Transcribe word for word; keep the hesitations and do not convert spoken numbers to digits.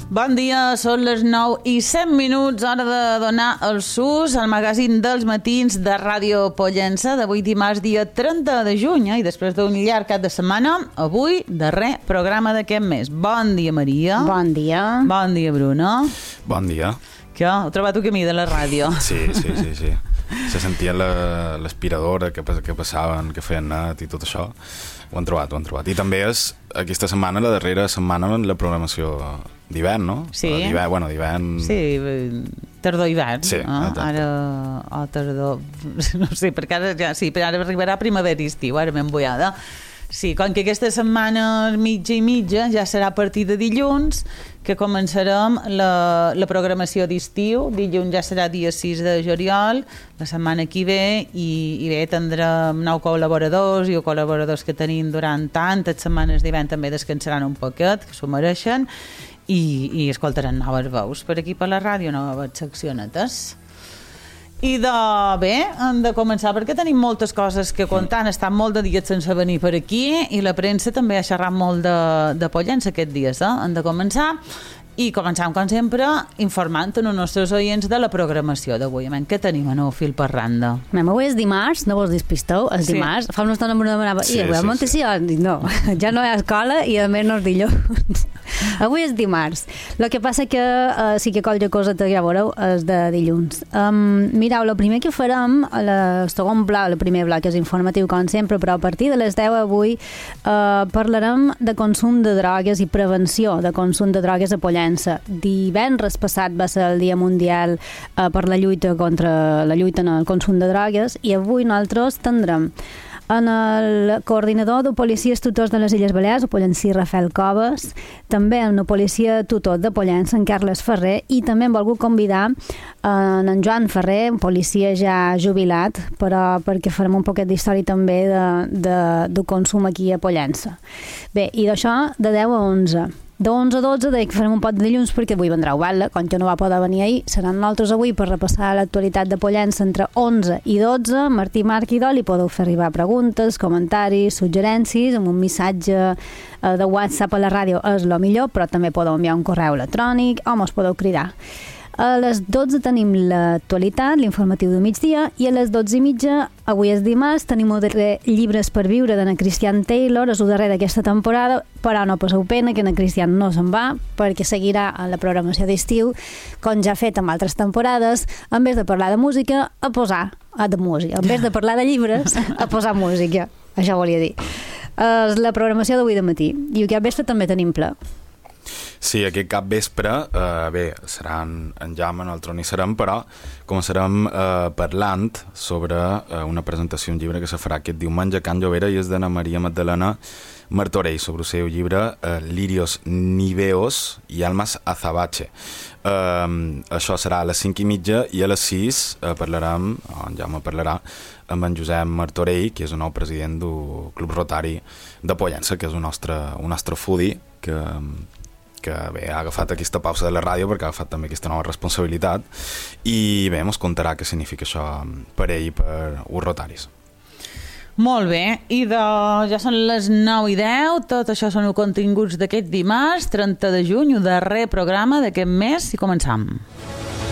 Bon dia, són les nou i set minuts, hora de donar el sus al magazín dels matins de Ràdio Pollença d'avui dimarts, dia trenta de juny, eh? I després d'un llarg cap de setmana, avui, darrer programa d'aquest mes. Bon dia, Maria. Bon dia. Bon dia, Bruno. Bon dia. Què? Heu trobat un camí de la ràdio? Sí, sí, sí, sí. Se sentia l'aspiradora que, que passaven, que feien net i tot això. Ho han trobat, ho han trobat. I també és aquesta setmana, la darrera setmana, la programació d'hivern, no? Sí. D'hivern, bueno, d'hivern... Sí, tardor-hivern. Sí, eh? Ara, o tardor... No sé, perquè ara, ja, sí, però ara arribarà primavera-estiu, ara m'he emboiada. Sí, com que aquesta setmana mitja i mitja ja serà a partir de dilluns que començarem la, la programació d'estiu. Dilluns ja serà dia sis de juliol, la setmana que ve, i, i bé, tindrem nou col·laboradors i col·laboradors que tenim durant tantes setmanes d'hivern també descansaran un poquet, que s'ho mereixen, i, i escoltaran noves veus per aquí per la ràdio, noves seccionetes. I de bé, hem de començar perquè tenim moltes coses que contar. Han estat molt de dies sense venir per aquí i la premsa també ha xerrat molt de, de Pollença aquests dies. Eh? Hem de començar i començam, com sempre, informant els nostres oients de la programació d'avui. Què tenim a nou fil per randa? Mem, avui és dimarts, no vos despisteu, és sí. Dimarts. Fa una estona em demanava, i avui a Montessió? No, ja no hi ha escola i a més no és dilluns. Avui és dimarts. El que passa que uh, sí que qualque cosa que ja veureu és de dilluns. Um, mireu, el primer que farem, el segon bloc, el primer bloc és informatiu com sempre, però a partir de les deu avui uh, parlarem de consum de drogues i prevenció de consum de drogues a Pollença. Divendres passat va ser el Dia Mundial uh, per la lluita contra la lluita en el consum de drogues i avui nosaltres tindrem en el coordinador de policies tutors de les Illes Balears, el pollencí Rafael Coves, també en el policia tutor de Pollença, en Carles Ferrer, i també hem volgut convidar en, en Joan Ferrer, un policia ja jubilat, però perquè farem un poquet d'història també de, de, de consum aquí a Pollença. Bé, i d'això de deu a onze. De onze a dotze que farem un pot de dilluns perquè avui vendrà Ubatla, com que no va poder venir ahir, seran nosaltres avui per repassar l'actualitat de Pollença entre onze i dotze. Martí, Marc i Dol, i podeu fer arribar preguntes, comentaris, suggerències, amb un missatge de WhatsApp a la ràdio és el millor, però també podeu enviar un correu electrònic o mos podeu cridar. A les dotze tenim l'actualitat, l'informatiu de migdia, i a les dotze i mitja, avui és dimarts, tenim el darrer Llibres per viure d'Anna Christian Taylor, és el darrer d'aquesta temporada, però no passeu pena que Anna Christian no se'n va, perquè seguirà a la programació d'estiu, com ja ha fet en altres temporades, en vez de parlar de música, a posar a de música, en vez de parlar de llibres, a posar música, això volia dir. És la programació d'avui de matí, i aquest vespre també tenim ple. Sí, aquest cap vespre, eh, bé, seran en Jaume, nosaltres no hi serem, però començarem eh, parlant sobre eh, una presentació, un llibre que se farà aquest diumenge a Can Llobera, i és d'Anna Maria Magdalena Martorell, sobre el seu llibre eh, Lirios Niveos y Almas Azabache. Eh, això serà a les cinc i mitja, i a les sis eh, parlarem, en Jaume parlarà, amb en Josep Martorell, que és el nou president del Club Rotari de Pollença, que és un nostre, un nostre foodie, que... que bé, ha agafat aquesta pausa de la ràdio perquè ha agafat també aquesta nova responsabilitat, i bé, ens contarà què significa això per ell i per els rotaris. Molt bé, i de... ja són les nou i deu, tot això són els continguts d'aquest dimarts, trenta de juny, el darrer programa d'aquest mes, i començam.